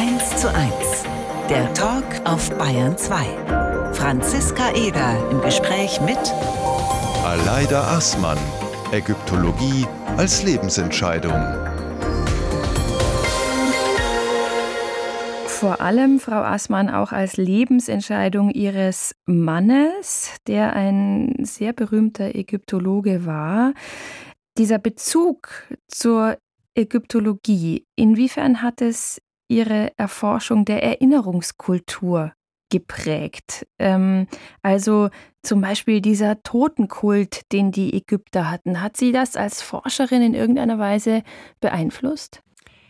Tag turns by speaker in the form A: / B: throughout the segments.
A: 1:1, der Talk auf Bayern 2. Franziska Eder im Gespräch mit
B: Aleida Aßmann, Ägyptologie als Lebensentscheidung.
C: Vor allem, Frau Aßmann, auch als Lebensentscheidung Ihres Mannes, der ein sehr berühmter Ägyptologe war. Dieser Bezug zur Ägyptologie, inwiefern hat es Ihre Erforschung der Erinnerungskultur geprägt? Also zum Beispiel dieser Totenkult, den die Ägypter hatten. Hat Sie das als Forscherin in irgendeiner Weise beeinflusst?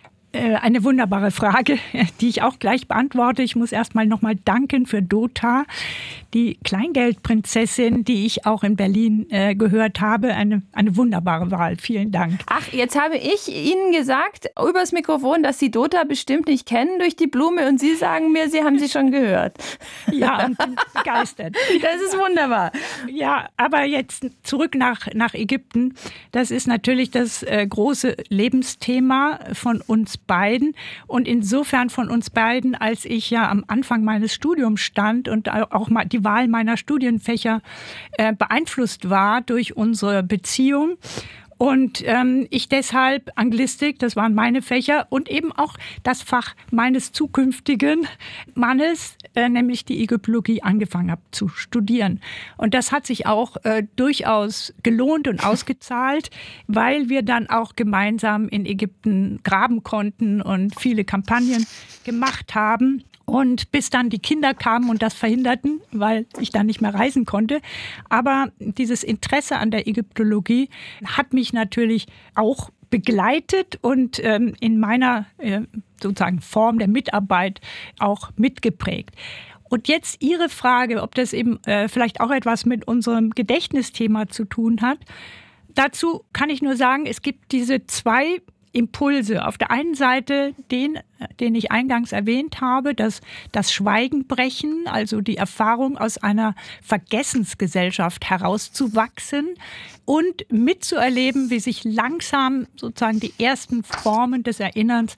D: Eine wunderbare Frage, die ich auch gleich beantworte. Ich muss erstmal nochmal danken für Dota, die Kleingeldprinzessin, die ich auch in Berlin gehört habe. Eine wunderbare Wahl. Vielen Dank.
C: Ach, jetzt habe ich Ihnen gesagt, übers Mikrofon, dass Sie Dota bestimmt nicht kennen durch die Blume und Sie sagen mir, Sie haben sie schon gehört.
D: Ja, und bin begeistert.
C: Das ist wunderbar.
D: Ja, aber jetzt zurück nach Ägypten. Das ist natürlich das große Lebensthema von uns beiden und insofern von uns beiden, als ich ja am Anfang meines Studiums stand und auch mal die Wahl meiner Studienfächer beeinflusst war durch unsere Beziehung. Und ich deshalb Anglistik, das waren meine Fächer, und eben auch das Fach meines zukünftigen Mannes, nämlich die Ägyptologie, angefangen habe zu studieren. Und das hat sich auch durchaus gelohnt und ausgezahlt, weil wir dann auch gemeinsam in Ägypten graben konnten und viele Kampagnen gemacht haben. Und bis dann die Kinder kamen und das verhinderten, weil ich dann nicht mehr reisen konnte. Aber dieses Interesse an der Ägyptologie hat mich natürlich auch begleitet und in meiner sozusagen Form der Mitarbeit auch mitgeprägt. Und jetzt Ihre Frage, ob das eben vielleicht auch etwas mit unserem Gedächtnisthema zu tun hat. Dazu kann ich nur sagen, es gibt diese zwei Impulse. Auf der einen Seite den ich eingangs erwähnt habe, das Schweigen brechen, also die Erfahrung, aus einer Vergessensgesellschaft herauszuwachsen und mitzuerleben, wie sich langsam sozusagen die ersten Formen des Erinnerns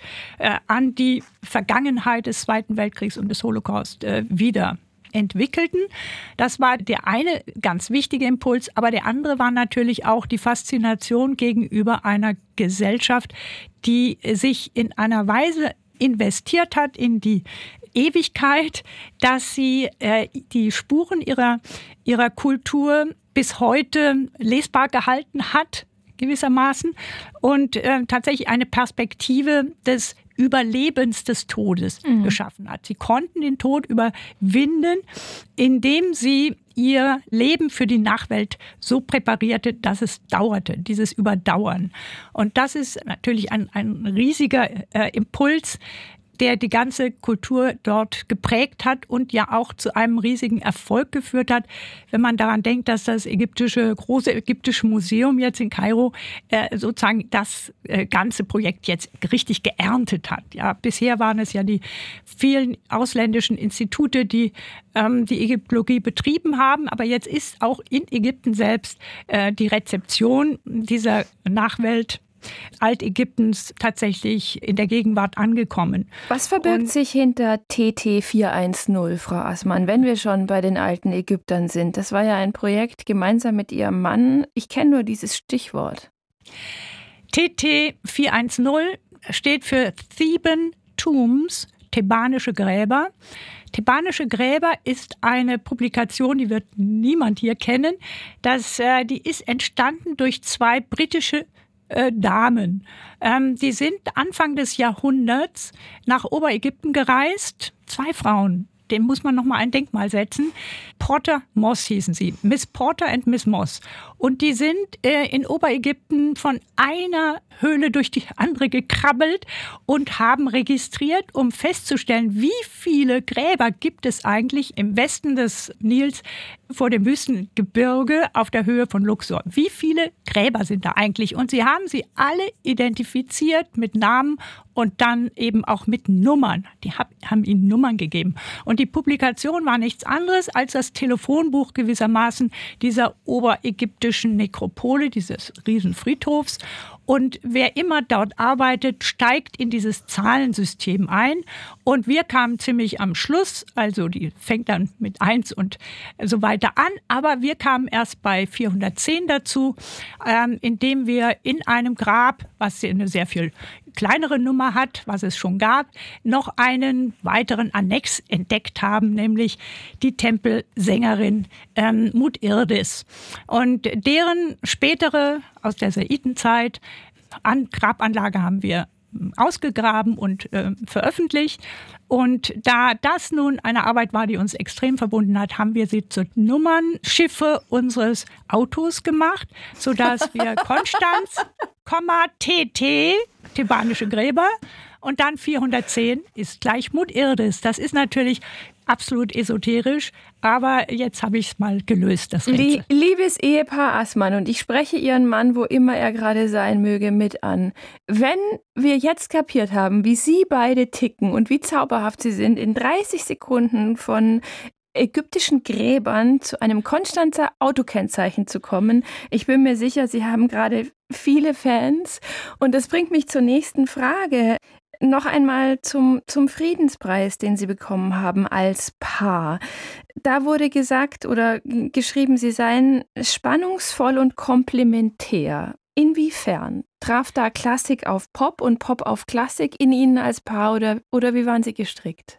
D: an die Vergangenheit des Zweiten Weltkriegs und des Holocaust wieder entwickelten. Das war der eine ganz wichtige Impuls, aber der andere war natürlich auch die Faszination gegenüber einer Gesellschaft, die sich in einer Weise investiert hat in die Ewigkeit, dass sie die Spuren ihrer Kultur bis heute lesbar gehalten hat, gewissermaßen, und tatsächlich eine Perspektive des Überlebens des Todes geschaffen hat. Sie konnten den Tod überwinden, indem sie ihr Leben für die Nachwelt so präparierte, dass es dauerte, dieses Überdauern. Und das ist natürlich ein riesiger Impuls, der die ganze Kultur dort geprägt hat und ja auch zu einem riesigen Erfolg geführt hat. Wenn man daran denkt, dass das große ägyptische Museum jetzt in Kairo sozusagen das ganze Projekt jetzt richtig geerntet hat. Ja, bisher waren es ja die vielen ausländischen Institute, die die Ägyptologie betrieben haben, aber jetzt ist auch in Ägypten selbst die Rezeption dieser Nachwelt Altägyptens tatsächlich in der Gegenwart angekommen.
C: Was verbirgt sich hinter TT 410, Frau Aßmann, wenn wir schon bei den alten Ägyptern sind? Das war ja ein Projekt gemeinsam mit Ihrem Mann. Ich kenne nur dieses Stichwort.
D: TT 410 steht für Theban Tombs, thebanische Gräber. Thebanische Gräber ist eine Publikation, die wird niemand hier kennen. Die ist entstanden durch zwei britische Damen. Die sind Anfang des Jahrhunderts nach Oberägypten gereist. Zwei Frauen, dem muss man nochmal ein Denkmal setzen. Porter Moss hießen sie, Miss Porter und Miss Moss. Und die sind in Oberägypten von einer Höhle durch die andere gekrabbelt und haben registriert, um festzustellen, wie viele Gräber gibt es eigentlich im Westen des Nils vor dem Wüstengebirge auf der Höhe von Luxor. Wie viele Gräber sind da eigentlich? Und sie haben sie alle identifiziert mit Namen und dann eben auch mit Nummern. Die haben ihnen Nummern gegeben. Und die Publikation war nichts anderes als das Telefonbuch gewissermaßen dieser oberägyptischen Nekropole, dieses Riesenfriedhofs. Und wer immer dort arbeitet, steigt in dieses Zahlensystem ein. Und wir kamen ziemlich am Schluss, also die fängt dann mit 1 und so weiter an. Aber wir kamen erst bei 410 dazu, indem wir in einem Grab, was eine sehr viel kleinere Nummer hat, was es schon gab, noch einen weiteren Annex entdeckt haben, nämlich die Tempelsängerin Mutirdis. Und deren spätere, aus der Saidenzeit, Grabanlage haben wir ausgegraben und veröffentlicht. Und da das nun eine Arbeit war, die uns extrem verbunden hat, haben wir sie zur Nummernschiffe unseres Autos gemacht, sodass wir Konstanz, TT, thebanische Gräber, und dann 410 ist gleich Mutirdis. Das ist natürlich absolut esoterisch, aber jetzt habe ich es mal gelöst, das Rätsel.
C: Liebes Ehepaar Assmann, und ich spreche Ihren Mann, wo immer er gerade sein möge, mit an. Wenn wir jetzt kapiert haben, wie Sie beide ticken und wie zauberhaft Sie sind, in 30 Sekunden von ägyptischen Gräbern zu einem Konstanzer Autokennzeichen zu kommen. Ich bin mir sicher, Sie haben gerade viele Fans. Und das bringt mich zur nächsten Frage. Noch einmal zum Friedenspreis, den Sie bekommen haben als Paar. Da wurde gesagt oder geschrieben, Sie seien spannungsvoll und komplementär. Inwiefern? Traf da Klassik auf Pop und Pop auf Klassik in Ihnen als Paar oder wie waren Sie gestrickt?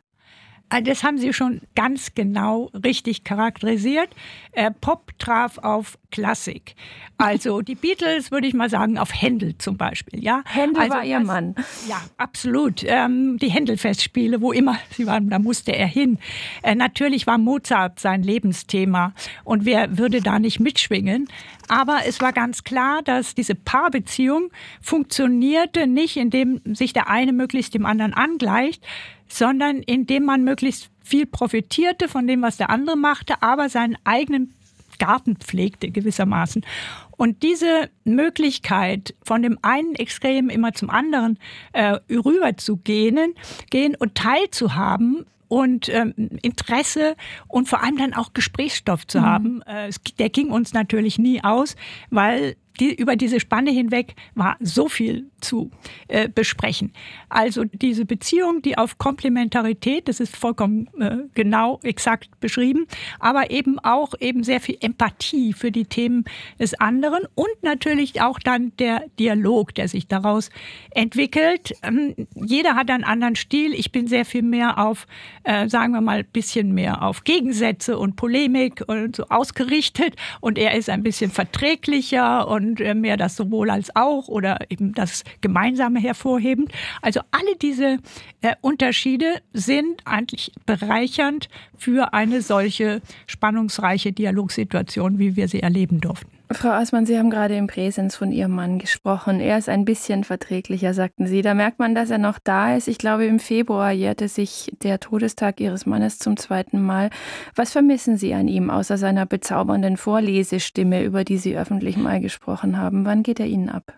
D: Das haben Sie schon ganz genau richtig charakterisiert. Pop traf auf Klassik. Also die Beatles, würde ich mal sagen, auf Händel zum Beispiel. Ja?
C: Händel war Ihr Mann.
D: Ja, absolut. Die Händel-Festspiele, wo immer sie waren, da musste er hin. Natürlich war Mozart sein Lebensthema und wer würde da nicht mitschwingen? Aber es war ganz klar, dass diese Paarbeziehung funktionierte nicht, indem sich der eine möglichst dem anderen angleicht, sondern indem man möglichst viel profitierte von dem, was der andere machte, aber seinen eigenen Garten pflegte gewissermaßen. Und diese Möglichkeit, von dem einen Extrem immer zum anderen rüber zu gehen und teilzuhaben, und Interesse und vor allem dann auch Gesprächsstoff zu haben. Der ging uns natürlich nie aus, weil über diese Spanne hinweg war so viel zu besprechen. Also diese Beziehung, die auf Komplementarität, das ist vollkommen genau, exakt beschrieben, aber eben auch eben sehr viel Empathie für die Themen des anderen und natürlich auch dann der Dialog, der sich daraus entwickelt. Jeder hat einen anderen Stil. Ich bin sehr viel mehr auf, sagen wir mal, ein bisschen mehr auf Gegensätze und Polemik und so ausgerichtet und er ist ein bisschen verträglicher und mehr das sowohl als auch oder eben das Gemeinsame hervorhebend. Also alle diese Unterschiede sind eigentlich bereichernd für eine solche spannungsreiche Dialogsituation, wie wir sie erleben durften.
C: Frau Assmann, Sie haben gerade im Präsens von Ihrem Mann gesprochen. Er ist ein bisschen verträglicher, sagten Sie. Da merkt man, dass er noch da ist. Ich glaube, im Februar jährte sich der Todestag Ihres Mannes zum 2. Mal. Was vermissen Sie an ihm, außer seiner bezaubernden Vorlesestimme, über die Sie öffentlich mal gesprochen haben? Wann geht er Ihnen ab?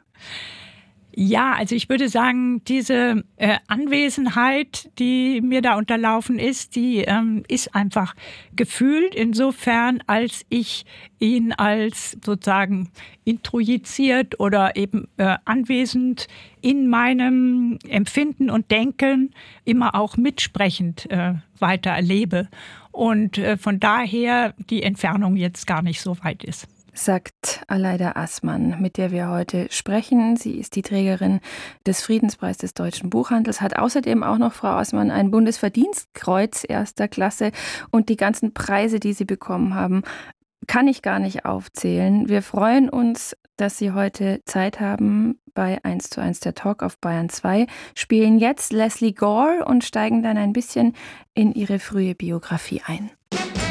D: Ja, also ich würde sagen, diese Anwesenheit, die mir da unterlaufen ist, die ist einfach gefühlt insofern, als ich ihn als sozusagen introjiziert oder eben anwesend in meinem Empfinden und Denken immer auch mitsprechend weiter erlebe. Und von daher die Entfernung jetzt gar nicht so weit ist.
C: Sagt Aleida Assmann, mit der wir heute sprechen. Sie ist die Trägerin des Friedenspreises des Deutschen Buchhandels, hat außerdem auch noch, Frau Assmann, ein Bundesverdienstkreuz 1. Klasse und die ganzen Preise, die Sie bekommen haben, kann ich gar nicht aufzählen. Wir freuen uns, dass Sie heute Zeit haben bei 1:1 der Talk auf Bayern 2, spielen jetzt Lesley Gore und steigen dann ein bisschen in Ihre frühe Biografie ein.